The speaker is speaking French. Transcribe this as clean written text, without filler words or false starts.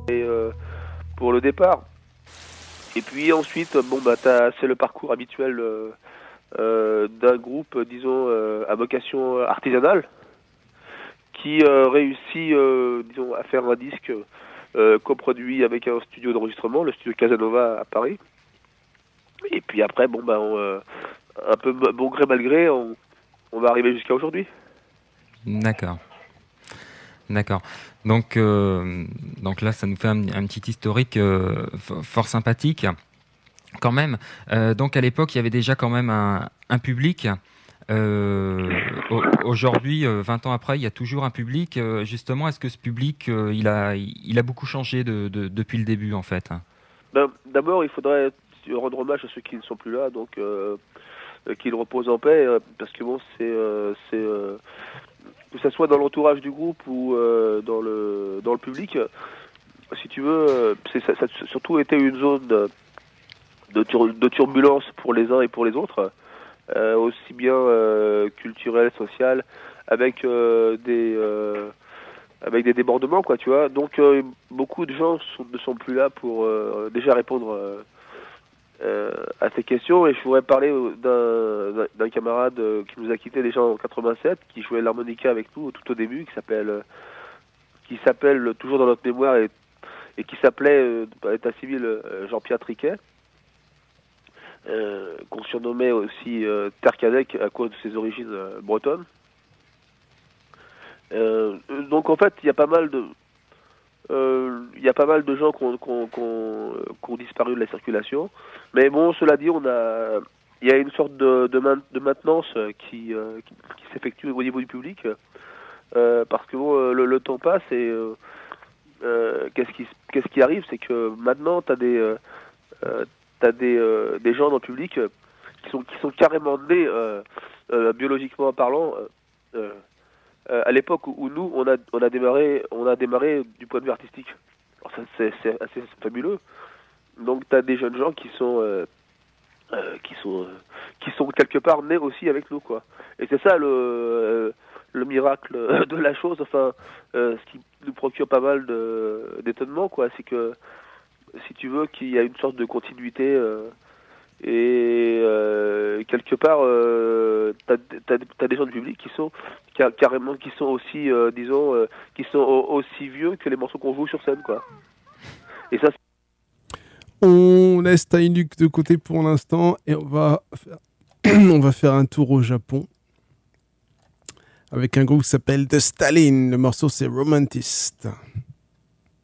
et pour le départ. Et puis ensuite, bon bah c'est le parcours habituel d'un groupe, disons, à vocation artisanale, qui réussit, disons, à faire un disque coproduit avec un studio d'enregistrement, le studio Casanova à Paris. Et puis après, bon bah, un peu bon gré mal gré, on va arriver jusqu'à aujourd'hui. D'accord, d'accord. Donc là, ça nous fait un petit historique fort sympathique. Quand même, donc à l'époque, il y avait déjà quand même un public. Aujourd'hui, 20 ans après, il y a toujours un public. Justement, est-ce que ce public, il a beaucoup changé depuis le début, en fait? Ben, d'abord, il faudrait rendre hommage à ceux qui ne sont plus là, donc qu'ils reposent en paix, parce que bon, que ça soit dans l'entourage du groupe ou dans le public, si tu veux, ça a surtout été une zone de turbulence pour les uns et pour les autres, aussi bien culturelle, sociale, avec avec des débordements, quoi, tu vois. Donc beaucoup de gens ne sont plus là pour déjà répondre à ces questions. Et je voudrais parler d'un camarade qui nous a quitté déjà en 87, qui jouait l'harmonica avec nous tout au début, qui s'appelle toujours dans notre mémoire et qui s'appelait à l'état civil Jean-Pierre Triquet, qu'on surnommait aussi Tercadec à cause de ses origines bretonnes. Donc en fait, il y a pas mal de gens qui ont disparu de la circulation. Mais bon, cela dit, il y a une sorte de maintenance qui s'effectue au niveau du public, parce que bon, le temps passe et qu'est-ce qui arrive, c'est que maintenant, des gens dans le public qui sont carrément nés, biologiquement parlant, euh, à l'époque où nous on a démarré du point de vue artistique. Alors ça, c'est assez fabuleux. Donc tu as des jeunes gens euh, qui sont euh, qui sont quelque part nés aussi avec nous, quoi. Et c'est ça le miracle de la chose. Enfin, ce qui nous procure pas mal d'étonnement, quoi, c'est que si tu veux qu'il y a une sorte de continuité. Et quelque part, t'as des gens du public qui sont carrément, qui sont aussi, disons, qui sont aussi vieux que les morceaux qu'on joue sur scène, quoi. Et ça, On laisse Tainuk de côté pour l'instant et on va faire un tour au Japon avec un groupe qui s'appelle The Stalin. Le morceau c'est Romantist.